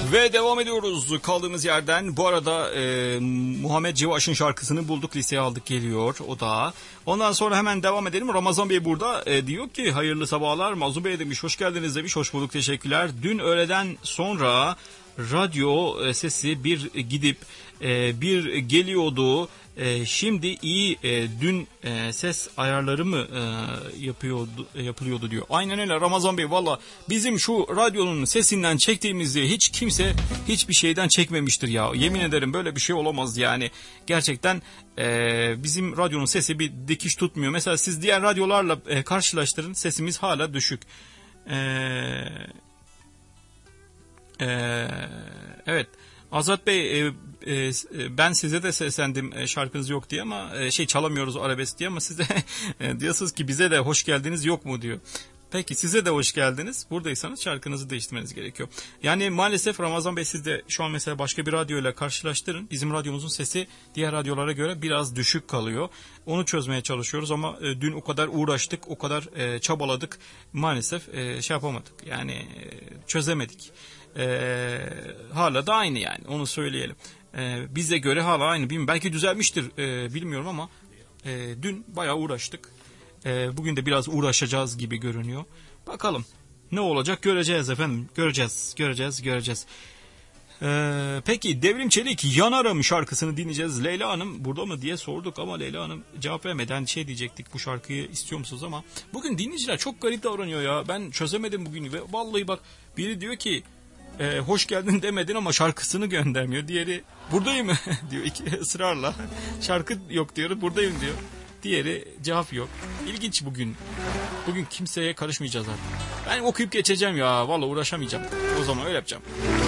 Ve devam ediyoruz kaldığımız yerden. Bu arada Muhammed Civaş'ın şarkısını bulduk, listeye aldık, geliyor o da. Ondan sonra hemen devam edelim. Ramazan Bey burada diyor ki hayırlı sabahlar. Mazlum Bey demiş, hoş geldiniz demiş. Hoş bulduk, teşekkürler. Dün öğleden sonra radyo sesi bir gidip bir geliyordu. Şimdi iyi, dün ses ayarları mı yapılıyordu diyor. Aynen öyle Ramazan Bey, valla bizim şu radyonun sesinden çektiğimizde hiç kimse hiçbir şeyden çekmemiştir ya. Yemin ederim böyle bir şey olamaz yani. Gerçekten bizim radyonun sesi bir dikiş tutmuyor. Mesela siz diğer radyolarla karşılaştırın, sesimiz hala düşük. Evet. Azat Bey, ben size de seslendim şarkınız yok diye ama çalamıyoruz arabesk diye, ama size diyorsunuz ki bize de hoş geldiniz yok mu diyor. Peki size de hoş geldiniz. Buradaysanız şarkınızı değiştirmeniz gerekiyor. Yani maalesef Ramazan Bey, siz de şu an mesela başka bir radyoyla karşılaştırın. Bizim radyomuzun sesi diğer radyolara göre biraz düşük kalıyor. Onu çözmeye çalışıyoruz ama dün o kadar uğraştık, o kadar çabaladık. Maalesef yapamadık. Yani çözemedik. Hala da aynı yani, onu söyleyelim. Bize göre hala aynı. Belki düzelmiştir, bilmiyorum ama dün bayağı uğraştık. Bugün de biraz uğraşacağız gibi görünüyor. Bakalım ne olacak, göreceğiz efendim. Göreceğiz. Peki Devrim Çelik Yanarım şarkısını dinleyeceğiz. Leyla Hanım burada mı diye sorduk ama Leyla Hanım cevap vermeden diyecektik, bu şarkıyı istiyor musunuz, ama bugün dinleyiciler çok garip davranıyor ya. Ben çözemedim bugün ve vallahi bak, biri diyor ki hoş geldin demedin ama şarkısını göndermiyor. Diğeri buradayım diyor ısrarla. Şarkı yok diyor, buradayım diyor. Diğeri cevap yok. İlginç bugün. Bugün kimseye karışmayacağız artık. Ben okuyup geçeceğim ya. Vallahi uğraşamayacağım. O zaman öyle yapacağım.